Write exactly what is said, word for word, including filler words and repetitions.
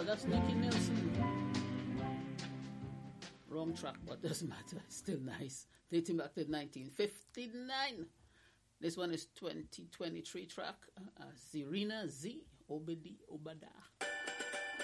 that's Nicky Nelson. Wrong track, but doesn't matter. Still nice. Dating back to nineteen fifty-nine. This one is twenty twenty-three track. Uh, Serena Z. Obedi Obada.